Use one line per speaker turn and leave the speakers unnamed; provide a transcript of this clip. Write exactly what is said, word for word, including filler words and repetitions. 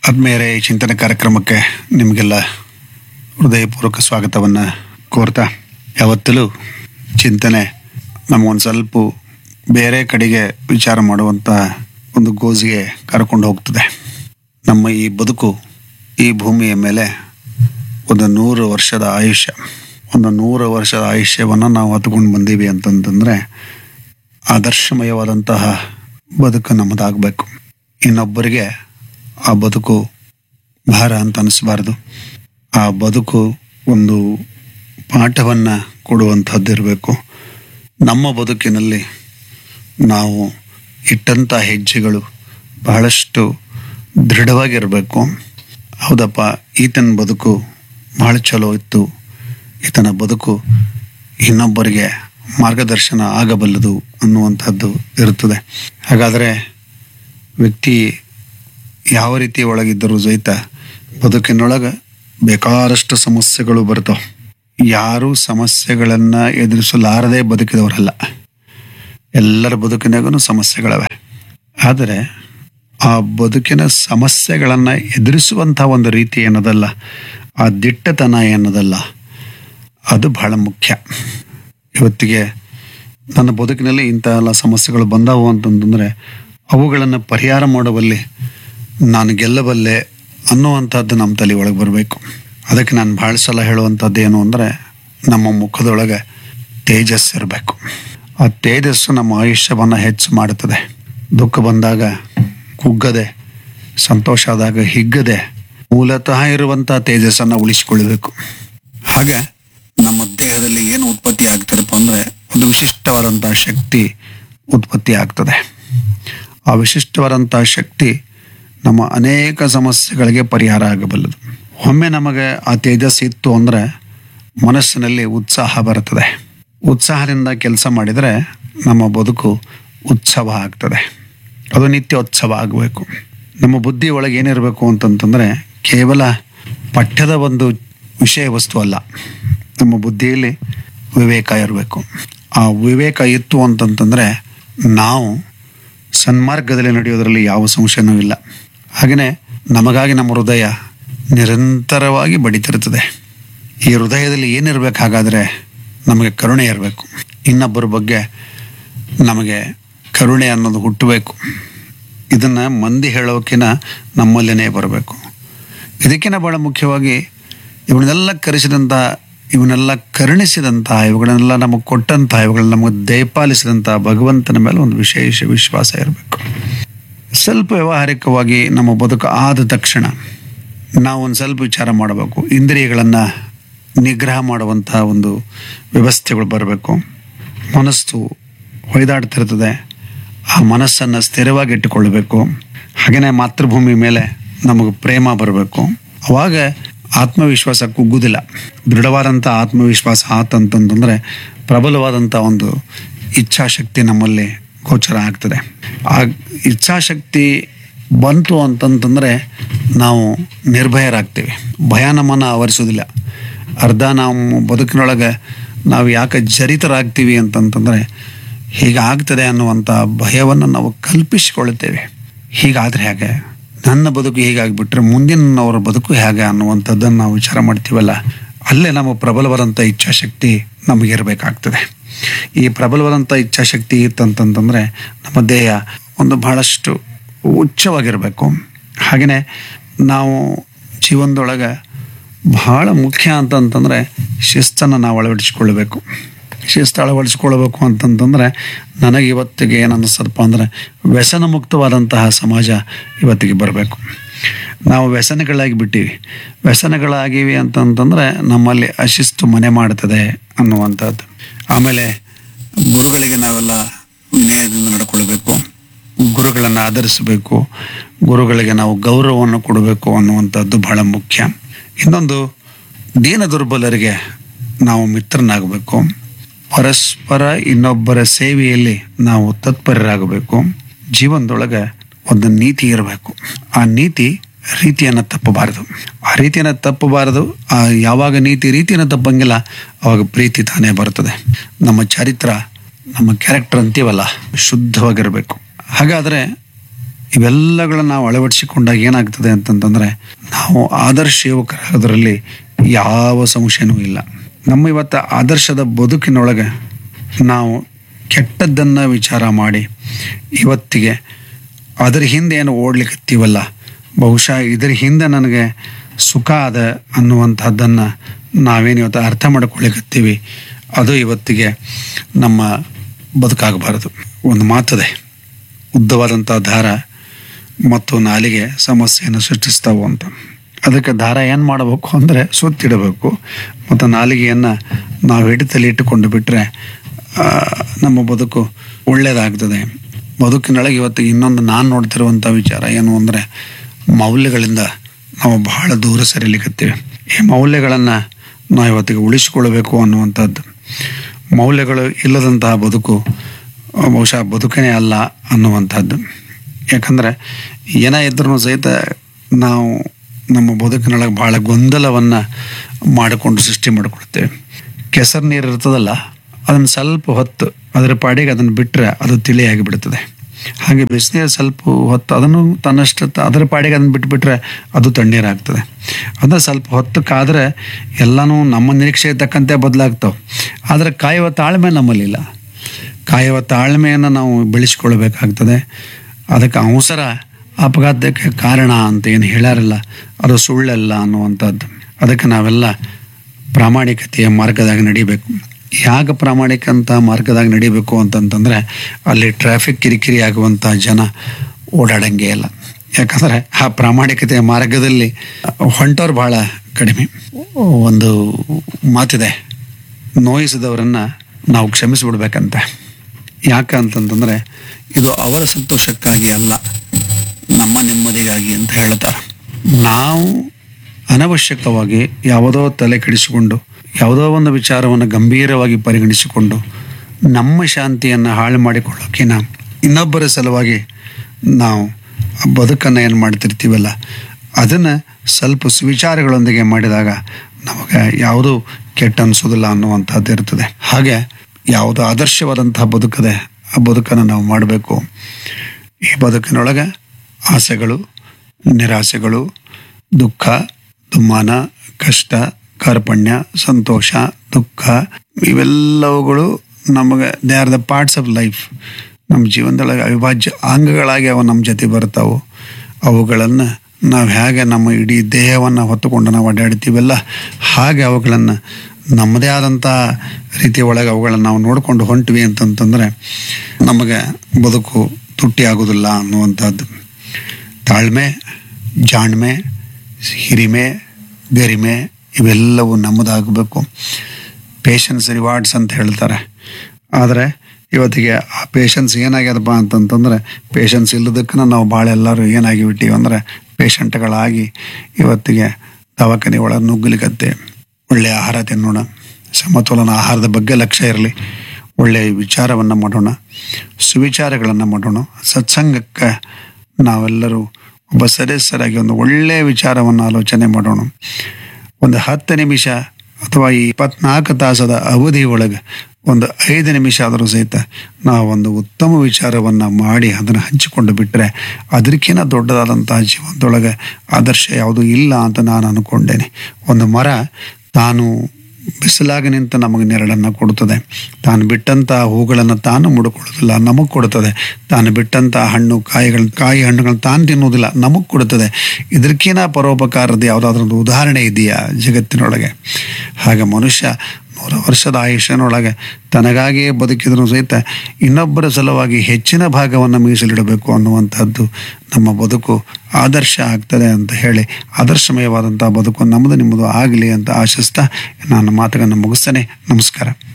ಆತ್ಮೀಯರೇ, ಈ ಚಿಂತನೆ ಕಾರ್ಯಕ್ರಮಕ್ಕೆ ನಿಮಗೆಲ್ಲ ಹೃದಯಪೂರ್ವಕ ಸ್ವಾಗತವನ್ನು ಕೋರ್ತಾ, ಯಾವತ್ತಲೂ ಚಿಂತನೆ ನಮಗೊಂದು ಸ್ವಲ್ಪ ಬೇರೆ ಕಡೆಗೆ ವಿಚಾರ ಮಾಡುವಂಥ ಒಂದು ಗೋಜಿಗೆ ಕರ್ಕೊಂಡು ಹೋಗ್ತದೆ. ನಮ್ಮ ಈ ಬದುಕು ಈ ಭೂಮಿಯ ಮೇಲೆ ಒಂದು ನೂರು ವರ್ಷದ ಆಯುಷ್ಯ ಒಂದು ನೂರು ವರ್ಷದ ಆಯುಷ್ಯವನ್ನು ನಾವು ಹತ್ಕೊಂಡು ಬಂದೀವಿ ಅಂತಂತಂದರೆ ಆದರ್ಶಮಯವಾದಂತಹ ಬದುಕು ನಮ್ಮದಾಗಬೇಕು. ಇನ್ನೊಬ್ಬರಿಗೆ ಆ ಬದುಕು ಭಾರ ಅಂತ ಅನಿಸ್ಬಾರ್ದು. ಆ ಬದುಕು ಒಂದು ಪಾಠವನ್ನು ಕೊಡುವಂಥದ್ದು ಇರಬೇಕು. ನಮ್ಮ ಬದುಕಿನಲ್ಲಿ ನಾವು ಇಟ್ಟಂಥ ಹೆಜ್ಜೆಗಳು ಬಹಳಷ್ಟು ದೃಢವಾಗಿರಬೇಕು. ಹೌದಪ್ಪ, ಈತನ ಬದುಕು ಭಾಳ ಚಲೋ ಇತ್ತು, ಈತನ ಬದುಕು ಇನ್ನೊಬ್ಬರಿಗೆ ಮಾರ್ಗದರ್ಶನ ಆಗಬಲ್ಲದು ಅನ್ನುವಂಥದ್ದು ಇರುತ್ತದೆ. ಹಾಗಾದರೆ ವ್ಯಕ್ತಿ ಯಾವ ರೀತಿ ಒಳಗಿದ್ದರೂ ಸಹಿತ ಬದುಕಿನೊಳಗೆ ಬೇಕಾದಷ್ಟು ಸಮಸ್ಯೆಗಳು ಬರ್ತಾವೆ. ಯಾರೂ ಸಮಸ್ಯೆಗಳನ್ನು ಎದುರಿಸಲಾರದೆ ಬದುಕಿದವರಲ್ಲ. ಎಲ್ಲರ ಬದುಕಿನಾಗೂ ಸಮಸ್ಯೆಗಳವೆ. ಆದರೆ ಆ ಬದುಕಿನ ಸಮಸ್ಯೆಗಳನ್ನು ಎದುರಿಸುವಂಥ ಒಂದು ರೀತಿ ಏನದಲ್ಲ, ಆ ದಿಟ್ಟತನ ಏನದಲ್ಲ, ಅದು ಬಹಳ ಮುಖ್ಯ. ಇವತ್ತಿಗೆ ನನ್ನ ಬದುಕಿನಲ್ಲಿ ಇಂಥ ಎಲ್ಲ ಸಮಸ್ಯೆಗಳು ಬಂದವು ಅಂತಂತಂದರೆ ಅವುಗಳನ್ನು ಪರಿಹಾರ ಮಾಡುವಲ್ಲಿ ನಾನು ಗೆಲ್ಲಬಲ್ಲೆ ಅನ್ನುವಂಥದ್ದು ನಮ್ಮ ತಲೆ ಒಳಗೆ ಬರಬೇಕು. ಅದಕ್ಕೆ ನಾನು ಭಾಳ ಸಲ ಹೇಳುವಂಥದ್ದು ಏನು ಅಂದರೆ, ನಮ್ಮ ಮುಖದೊಳಗೆ ತೇಜಸ್ಸು ಇರಬೇಕು. ಆ ತೇಜಸ್ಸು ನಮ್ಮ ಆಯುಷ್ಯವನ್ನು ಹೆಚ್ಚು ಮಾಡುತ್ತದೆ. ದುಃಖ ಬಂದಾಗ ಕುಗ್ಗದೆ, ಸಂತೋಷ ಆದಾಗ ಹಿಗ್ಗದೆ ಮೂಲತಃ ಇರುವಂಥ ತೇಜಸ್ಸನ್ನು ಉಳಿಸಿಕೊಳ್ಳಬೇಕು. ಹಾಗೆ ನಮ್ಮ ದೇಹದಲ್ಲಿ ಏನು ಉತ್ಪತ್ತಿ ಆಗ್ತದಪ್ಪ ಅಂದರೆ ಒಂದು ವಿಶಿಷ್ಟವಾದಂಥ ಶಕ್ತಿ ಉತ್ಪತ್ತಿ ಆಗ್ತದೆ. ಆ ವಿಶಿಷ್ಟವಾದಂಥ ಶಕ್ತಿ ನಮ್ಮ ಅನೇಕ ಸಮಸ್ಯೆಗಳಿಗೆ ಪರಿಹಾರ ಆಗಬಲ್ಲದು. ಒಮ್ಮೆ ನಮಗೆ ಆ ತೇಜಸ್ಸು ಇತ್ತು ಅಂದರೆ ಮನಸ್ಸಿನಲ್ಲಿ ಉತ್ಸಾಹ ಬರುತ್ತದೆ. ಉತ್ಸಾಹದಿಂದ ಕೆಲಸ ಮಾಡಿದರೆ ನಮ್ಮ ಬದುಕು ಉತ್ಸವ ಆಗ್ತದೆ. ಅದು ನಿತ್ಯೋತ್ಸವ ಆಗಬೇಕು. ನಮ್ಮ ಬುದ್ಧಿ ಒಳಗೆ ಏನಿರಬೇಕು ಅಂತಂತಂದರೆ ಕೇವಲ ಪಠ್ಯದ ಒಂದು ವಿಷಯ ವಸ್ತು ಅಲ್ಲ, ನಮ್ಮ ಬುದ್ಧಿಯಲ್ಲಿ ವಿವೇಕ ಇರಬೇಕು. ಆ ವಿವೇಕ ಇತ್ತು ಅಂತಂತಂದರೆ ನಾವು ಸನ್ಮಾರ್ಗದಲ್ಲಿ ನಡೆಯೋದರಲ್ಲಿ ಯಾವ ಸಂಶಯನೂ ಇಲ್ಲ. ಹಾಗೆಯೇ ನಮಗಾಗಿ ನಮ್ಮ ಹೃದಯ ನಿರಂತರವಾಗಿ ಬಡಿತಿರ್ತದೆ. ಈ ಹೃದಯದಲ್ಲಿ ಏನಿರಬೇಕು? ಹಾಗಾದರೆ ನಮಗೆ ಕರುಣೆ ಇರಬೇಕು. ಇನ್ನೊಬ್ಬರ ಬಗ್ಗೆ ನಮಗೆ ಕರುಣೆ ಅನ್ನೋದು ಹುಟ್ಟಬೇಕು. ಇದನ್ನು ಮಂದಿ ಹೇಳೋಕಿನ ನಮ್ಮಲ್ಲೇ ಬರಬೇಕು. ಇದಕ್ಕಿಂತ ಭಾಳ ಮುಖ್ಯವಾಗಿ ಇವನ್ನೆಲ್ಲ ಕರೆಸಿದಂಥ, ಇವನ್ನೆಲ್ಲ ಕರುಣಿಸಿದಂಥ, ಇವುಗಳನ್ನೆಲ್ಲ ನಮಗೆ ಕೊಟ್ಟಂಥ, ಇವುಗಳನ್ನ ನಮಗೆ ದಯಪಾಲಿಸಿದಂಥ ಭಗವಂತನ ಮೇಲೆ ಒಂದು ವಿಶೇಷ ವಿಶ್ವಾಸ ಇರಬೇಕು. ಸ್ವಲ್ಪ ವ್ಯಾವಹಾರಿಕವಾಗಿ ನಮ್ಮ ಬದುಕು ಆದ ತಕ್ಷಣ ನಾವು ಒಂದು ಸ್ವಲ್ಪ ವಿಚಾರ ಮಾಡಬೇಕು. ಇಂದ್ರಿಯಗಳನ್ನು ನಿಗ್ರಹ ಮಾಡುವಂಥ ಒಂದು ವ್ಯವಸ್ಥೆಗಳು ಬರಬೇಕು. ಮನಸ್ಸು ಹೊಯ್ದಾಡ್ತಿರ್ತದೆ, ಆ ಮನಸ್ಸನ್ನು ಸ್ಥಿರವಾಗಿ ಇಟ್ಟುಕೊಳ್ಬೇಕು. ಹಾಗೆಯೇ ಮಾತೃಭೂಮಿ ಮೇಲೆ ನಮಗೆ ಪ್ರೇಮ ಬರಬೇಕು. ಅವಾಗ ಆತ್ಮವಿಶ್ವಾಸ ಕುಗ್ಗುವುದಿಲ್ಲ. ದೃಢವಾದಂಥ ಆತ್ಮವಿಶ್ವಾಸ ಆತಂತಂದರೆ ಪ್ರಬಲವಾದಂಥ ಒಂದು ಇಚ್ಛಾಶಕ್ತಿ ನಮ್ಮಲ್ಲಿ ಗೋಚರ ಆಗ್ತದೆ. ಆ ಇಚ್ಛಾಶಕ್ತಿ ಬಂತು ಅಂತಂತಂದರೆ ನಾವು ನಿರ್ಭಯರಾಗ್ತೀವಿ. ಭಯ ನಮ್ಮನ್ನು ಆವರಿಸೋದಿಲ್ಲ. ಅರ್ಧ ನಾವು ಬದುಕಿನೊಳಗೆ ನಾವು ಯಾಕೆ ಜರಿತರಾಗ್ತೀವಿ ಅಂತಂತಂದರೆ ಹೀಗಾಗ್ತದೆ ಅನ್ನುವಂಥ ಭಯವನ್ನು ನಾವು ಕಲ್ಪಿಸಿಕೊಳ್ಳುತ್ತೇವೆ. ಹೀಗಾದರೆ ಹೇಗೆ, ನನ್ನ ಬದುಕು ಹೀಗಾಗಿಬಿಟ್ರೆ ಮುಂದಿನವರ ಬದುಕು ಹೇಗೆ ಅನ್ನುವಂಥದ್ದನ್ನು ನಾವು ವಿಚಾರ ಮಾಡ್ತೀವಲ್ಲ, ಅಲ್ಲೇ ನಮ್ಮ ಪ್ರಬಲವಾದಂಥ ಇಚ್ಛಾಶಕ್ತಿ ನಮಗಿರಬೇಕಾಗ್ತದೆ. ಈ ಪ್ರಬಲವಾದಂಥ ಇಚ್ಛಾಶಕ್ತಿ ಇತ್ತಂತಂತಂದರೆ ನಮ್ಮ ದೇಹ ಒಂದು ಬಹಳಷ್ಟು ಉಚ್ಚವಾಗಿರಬೇಕು. ಹಾಗೆಯೇ ನಾವು ಜೀವನದೊಳಗೆ ಬಹಳ ಮುಖ್ಯ ಅಂತಂತಂದರೆ ಶಿಸ್ತನ್ನು ನಾವು ಅಳವಡಿಸಿಕೊಳ್ಬೇಕು. ಶಿಸ್ತು ಅಳವಡಿಸ್ಕೊಳ್ಬೇಕು ಅಂತಂತಂದರೆ ನನಗೆ ಇವತ್ತಿಗೆ ಏನು ಅನ್ನಿಸ್ತದಪ್ಪ ಅಂದರೆ ವ್ಯಸನ ಮುಕ್ತವಾದಂತಹ ಸಮಾಜ ಇವತ್ತಿಗೆ ಬರಬೇಕು. ನಾವು ವ್ಯಸನಗಳಾಗಿ ಬಿಟ್ಟಿವಿ. ವ್ಯಸನಗಳಾಗಿವಿ ಅಂತಂತಂದರೆ ನಮ್ಮಲ್ಲಿ ಅಶಿಸ್ತು ಮನೆ ಮಾಡ್ತದೆ ಅನ್ನುವಂಥದ್ದು. ಆಮೇಲೆ ಗುರುಗಳಿಗೆ ನಾವೆಲ್ಲ ವಿನಯದಿಂದ ನಡ್ಕೊಳ್ಬೇಕು. ಗುರುಗಳನ್ನು ಆಧರಿಸಬೇಕು. ಗುರುಗಳಿಗೆ ನಾವು ಗೌರವವನ್ನು ಕೊಡಬೇಕು ಅನ್ನುವಂಥದ್ದು ಬಹಳ ಮುಖ್ಯ. ಇನ್ನೊಂದು, ದೀನ ದುರ್ಬಲರಿಗೆ ನಾವು ಮಿತ್ರನಾಗಬೇಕು. ಪರಸ್ಪರ ಇನ್ನೊಬ್ಬರ ಸೇವೆಯಲ್ಲಿ ನಾವು ತತ್ಪರರಾಗಬೇಕು. ಜೀವನದೊಳಗೆ ಒಂದು ನೀತಿ ಇರಬೇಕು. ಆ ನೀತಿ ರೀತಿಯನ್ನು ತಪ್ಪಬಾರದು. ಆ ರೀತಿಯನ್ನು ತಪ್ಪಬಾರದು. ಆ ಯಾವಾಗ ನೀತಿ ರೀತಿಯನ್ನು ತಪ್ಪಂಗಿಲ್ಲ ಆವಾಗ ಪ್ರೀತಿ ತಾನೇ ಬರ್ತದೆ. ನಮ್ಮ ಚರಿತ್ರ, ನಮ್ಮ ಕ್ಯಾರೆಕ್ಟರ್ ಅಂತೀವಲ್ಲ, ಶುದ್ಧವಾಗಿರಬೇಕು. ಹಾಗಾದರೆ ಇವೆಲ್ಲಗಳನ್ನ ನಾವು ಅಳವಡಿಸಿಕೊಂಡಾಗ ಏನಾಗ್ತದೆ ಅಂತಂತಂದರೆ ನಾವು ಆದರ್ಶ ಯುವಕರಾಗೋದ್ರಲ್ಲಿ ಯಾವ ಸಂಶಯನೂ ಇಲ್ಲ. ನಮ್ಮ ಇವತ್ತು ಆದರ್ಶದ ಬದುಕಿನೊಳಗೆ ನಾವು ಕೆಟ್ಟದ್ದನ್ನು ವಿಚಾರ ಮಾಡಿ ಇವತ್ತಿಗೆ ಅದರ ಹಿಂದೆ ಏನು ಓಡ್ಲಿಕ್ಕತ್ತೀವಲ್ಲ, ಬಹುಶಃ ಇದರ ಹಿಂದೆ ನನಗೆ ಸುಖ ಅದ ಅನ್ನುವಂಥದ್ದನ್ನು ನಾವೇನು ಇವತ್ತು ಅರ್ಥ ಮಾಡ್ಕೊಳ್ಳಿಕತ್ತೀವಿ, ಅದು ಇವತ್ತಿಗೆ ನಮ್ಮ ಬದುಕಾಗಬಾರದು. ಒಂದು ಮಾತದೆ, ಉದ್ದವಾದಂಥ ದಾರ ಮತ್ತು ನಾಲಿಗೆ ಸಮಸ್ಯೆಯನ್ನು ಸೃಷ್ಟಿಸ್ತಾವು ಅಂತ. ಅದಕ್ಕೆ ದಾರ ಏನು ಮಾಡಬೇಕು ಅಂದರೆ ಸುತ್ತಿಡಬೇಕು, ಮತ್ತು ನಾಲಿಗೆಯನ್ನು ನಾವು ಹಿಡಿತಲ್ಲಿ ಇಟ್ಟುಕೊಂಡು ಬಿಟ್ಟರೆ ನಮ್ಮ ಬದುಕು ಒಳ್ಳೆಯದಾಗ್ತದೆ. ಬದುಕಿನೊಳಗೆ ಇವತ್ತು ಇನ್ನೊಂದು ನಾನು ನೋಡ್ತಿರುವಂಥ ವಿಚಾರ ಏನು ಅಂದರೆ, ಮೌಲ್ಯಗಳಿಂದ ನಾವು ಬಹಳ ದೂರ ಸರಿಲಿಕ್ಕತ್ತೀವಿ. ಈ ಮೌಲ್ಯಗಳನ್ನು ನಾವು ಇವತ್ತಿಗೆ ಉಳಿಸಿಕೊಳ್ಬೇಕು ಅನ್ನುವಂಥದ್ದು. ಮೌಲ್ಯಗಳು ಇಲ್ಲದಂತಹ ಬದುಕು ಬಹುಶಃ ಬದುಕನೇ ಅಲ್ಲ ಅನ್ನುವಂಥದ್ದು. ಯಾಕಂದರೆ ಏನೇ ಇದ್ರೂ ಸಹಿತ ನಾವು ನಮ್ಮ ಬದುಕಿನೊಳಗೆ ಭಾಳ ಗೊಂದಲವನ್ನು ಮಾಡಿಕೊಂಡು ಸೃಷ್ಟಿ ಮಾಡಿಕೊಡ್ತೇವೆ. ಕೆಸರು ನೀರು ಇರ್ತದಲ್ಲ, ಅದನ್ನು ಸ್ವಲ್ಪ ಹೊತ್ತು ಅದರ ಪಾಡಿಗೆ ಅದನ್ನು ಬಿಟ್ಟರೆ ಅದು ತಿಳಿಯಾಗಿ ಬಿಡ್ತದೆ. ಹಾಗೆ ಬಿಸಿನೀರು ಸ್ವಲ್ಪ ಹೊತ್ತು ಅದನ್ನು ತನ್ನಷ್ಟು ಅದರ ಪಾಡಿಗೆ ಅದನ್ನು ಬಿಟ್ಬಿಟ್ರೆ ಅದು ತಣ್ಣೀರಾಗ್ತದೆ. ಅಂದರೆ ಸ್ವಲ್ಪ ಹೊತ್ತು ಕಾದರೆ ಎಲ್ಲನೂ ನಮ್ಮ ನಿರೀಕ್ಷೆ ತಕ್ಕಂತೆ ಬದಲಾಗ್ತವೆ. ಆದರೆ ಕಾಯುವ ತಾಳ್ಮೆ ನಮ್ಮಲ್ಲಿಲ್ಲ. ಕಾಯುವ ತಾಳ್ಮೆಯನ್ನು ನಾವು ಬೆಳೆಸ್ಕೊಳ್ಬೇಕಾಗ್ತದೆ. ಅದಕ್ಕೆ ಅವಸರ ಅಪಘಾತಕ್ಕೆ ಕಾರಣ ಅಂತ ಏನು ಹೇಳ್ಯಾರಲ್ಲ, ಅದು ಸುಳ್ಳಲ್ಲ ಅನ್ನುವಂಥದ್ದು. ಅದಕ್ಕೆ ನಾವೆಲ್ಲ ಪ್ರಾಮಾಣಿಕತೆಯ ಮಾರ್ಗದಾಗ ನಡಿಬೇಕು. ಯಾಕೆ ಪ್ರಾಮಾಣಿಕಂತ ಮಾರ್ಗದಾಗ ನಡಿಬೇಕು ಅಂತಂತಂದರೆ, ಅಲ್ಲಿ ಟ್ರಾಫಿಕ್ ಕಿರಿಕಿರಿ ಆಗುವಂಥ ಜನ ಓಡಾಡಂಗೆ ಇಲ್ಲ. ಯಾಕಂದರೆ ಆ ಪ್ರಾಮಾಣಿಕತೆಯ ಮಾರ್ಗದಲ್ಲಿ ಹೊಂಟೋರು ಭಾಳ ಕಡಿಮೆ. ಒಂದು ಮಾತಿದೆ, ನೋಯಿಸಿದವರನ್ನು ನಾವು ಕ್ಷಮಿಸಿಬಿಡ್ಬೇಕಂತ. ಯಾಕೆ ಅಂತಂತಂದರೆ ಇದು ಅವರ ಸಂತೋಷಕ್ಕಾಗಿ ಅಲ್ಲ, ನಮ್ಮ ನೆಮ್ಮದಿಗಾಗಿ ಅಂತ ಹೇಳ್ತಾರೆ. ನಾವು ಅನವಶ್ಯಕವಾಗಿ ಯಾವುದೋ ತಲೆ ಕೆಡಿಸಿಕೊಂಡು ಯಾವುದೋ ಒಂದು ವಿಚಾರವನ್ನು ಗಂಭೀರವಾಗಿ ಪರಿಗಣಿಸಿಕೊಂಡು ನಮ್ಮ ಶಾಂತಿಯನ್ನು ಹಾಳು ಮಾಡಿಕೊಳ್ಳೋಕ್ಕಿಂತ ಇನ್ನೊಬ್ಬರ ಸಲುವಾಗಿ ನಾವು ಬದುಕನ್ನು ಏನು ಮಾಡ್ತಿರ್ತೀವಲ್ಲ, ಅದನ್ನು ಸ್ವಲ್ಪ ಸುವಿಚಾರಗಳೊಂದಿಗೆ ಮಾಡಿದಾಗ ನಮಗೆ ಯಾವುದೂ ಕೆಟ್ಟ ಅನಿಸೋದಿಲ್ಲ ಅನ್ನುವಂಥದ್ದು ಇರ್ತದೆ. ಹಾಗೆ ಯಾವುದು ಆದರ್ಶವಾದಂತಹ ಬದುಕದೆ ಆ ಬದುಕನ್ನು ನಾವು ಮಾಡಬೇಕು. ಈ ಬದುಕಿನೊಳಗೆ ಆಸೆಗಳು, ನಿರಾಸೆಗಳು, ದುಃಖ, ದುಮ್ಮಾನ, ಕಷ್ಟ, ಕಾರ್ಪಣ್ಯ, ಸಂತೋಷ, ದುಃಖ, ಇವೆಲ್ಲವುಗಳು ನಮಗೆ they are the parts of life. ನಮ್ಮ ಜೀವನದೊಳಗೆ ಅವಿಭಾಜ್ಯ ಅಂಗಗಳಾಗಿ ಅವು ನಮ್ಮ ಜೊತೆ ಬರ್ತಾವೆ. ಅವುಗಳನ್ನು ನಾವು ಹೇಗೆ ನಮ್ಮ ಇಡೀ ದೇಹವನ್ನು ಹೊತ್ತುಕೊಂಡು ನಾವು ಅಡ್ಡಾಡ್ತೀವಲ್ಲ, ಹಾಗೆ ಅವುಗಳನ್ನು ನಮ್ಮದೇ ಆದಂಥ ರೀತಿಯ ಒಳಗೆ ಅವುಗಳನ್ನು ನಾವು ನೋಡಿಕೊಂಡು ಹೊಂಟ್ವಿ ಅಂತಂತಂದರೆ ನಮಗೆ ಬದುಕು ತುಟ್ಟಿ ಆಗೋದಿಲ್ಲ ಅನ್ನುವಂಥದ್ದು. ತಾಳ್ಮೆ, ಜಾಣ್ಮೆ, ಹಿರಿಮೆ, ಗರಿಮೆ ಇವೆಲ್ಲವೂ ನಮ್ಮದಾಗಬೇಕು. ಪೇಷನ್ಸ್ ರಿವಾರ್ಡ್ಸ್ ಅಂತ ಹೇಳ್ತಾರೆ. ಆದರೆ ಇವತ್ತಿಗೆ ಆ ಪೇಷನ್ಸ್ ಏನಾಗ್ಯದಪ್ಪ ಅಂತಂತಂದರೆ, ಪೇಷನ್ಸ್ ಇಲ್ಲದಕ್ಕೂ ನಾವು ಭಾಳ ಎಲ್ಲರೂ ಏನಾಗಿಬಿಟ್ಟಿವಿ ಅಂದರೆ ಪೇಷಂಟ್ಗಳಾಗಿ ಇವತ್ತಿಗೆ ದವಾಖಾನೆ ಒಳಗೆ ನುಗ್ಗಲಿಕತ್ತೆ. ಒಳ್ಳೆಯ ಆಹಾರ ತಿನ್ನೋಣ, ಸಮತೋಲನ ಆಹಾರದ ಬಗ್ಗೆ ಲಕ್ಷ್ಯ ಇರಲಿ, ಒಳ್ಳೆಯ ವಿಚಾರವನ್ನು ಮಾಡೋಣ, ಸುವಿಚಾರಗಳನ್ನು ಮಾಡೋಣ, ಸತ್ಸಂಗಕ್ಕೆ ನಾವೆಲ್ಲರೂ ಒಬ್ಬ ಸದಸ್ಯರಾಗಿ ಒಂದು ಒಳ್ಳೆಯ ವಿಚಾರವನ್ನು ಆಲೋಚನೆ ಮಾಡೋಣ. ಒಂದು ಹತ್ತು ನಿಮಿಷ ಅಥವಾ ಈ ಇಪ್ಪತ್ನಾಲ್ಕು ತಾಸದ ಅವಧಿ ಒಳಗೆ ಒಂದು ಐದು ನಿಮಿಷ ಆದರೂ ಸಹಿತ ನಾವು ಒಂದು ಉತ್ತಮ ವಿಚಾರವನ್ನು ಮಾಡಿ ಅದನ್ನು ಹಂಚಿಕೊಂಡು ಬಿಟ್ಟರೆ ಅದಕ್ಕಿಂತ ದೊಡ್ಡದಾದಂತಹ ಜೀವನದೊಳಗೆ ಆದರ್ಶ ಯಾವುದೂ ಇಲ್ಲ ಅಂತ ನಾನು ಅಂದ್ಕೊಂಡೇನೆ. ಒಂದು ಮರ ತಾನು ಬಿಸಿಲಾಗಿ ನಿಂತು ನಮಗೆ ನೆರಳನ್ನು ಕೊಡುತ್ತದೆ. ತಾನು ಬಿಟ್ಟಂಥ ಹೂಗಳನ್ನು ತಾನು ಮುಡ್ಕೊಳ್ಳೋದಿಲ್ಲ, ನಮಗೆ ಕೊಡುತ್ತದೆ. ತಾನು ಬಿಟ್ಟಂಥ ಹಣ್ಣು ಕಾಯಿಗಳು ಕಾಯಿ ಹಣ್ಣುಗಳನ್ನ ತಾನು ತಿನ್ನುವುದಿಲ್ಲ, ನಮಗೆ ಕೊಡುತ್ತದೆ. ಇದಕ್ಕಿಂತ ಪರೋಪಕಾರದ ಯಾವುದಾದ್ರೂ ಒಂದು ಉದಾಹರಣೆ ಇದೆಯಾ ಜಗತ್ತಿನೊಳಗೆ? ಹಾಗೆ ಮನುಷ್ಯ ನೂರು ವರ್ಷದ ಆಯುಷ್ಯನೊಳಗೆ ತನಗಾಗಿಯೇ ಬದುಕಿದ್ರೂ ಸಹಿತ ಇನ್ನೊಬ್ಬರ ಸಲುವಾಗಿ ಹೆಚ್ಚಿನ ಭಾಗವನ್ನು ಮೀಸಲಿಡಬೇಕು ಅನ್ನುವಂಥದ್ದು ನಮ್ಮ ಬದುಕು ಆದರ್ಶ ಆಗ್ತದೆ ಅಂತ ಹೇಳಿ, ಆದರ್ಶಮಯವಾದಂಥ ಬದುಕು ನಮ್ಮದು ನಿಮ್ಮದು ಆಗಲಿ ಅಂತ ಆಶಿಸ್ತಾ ನಾನು ಮಾತುಗಳನ್ನು ಮುಗಿಸ್ತೇನೆ. ನಮಸ್ಕಾರ.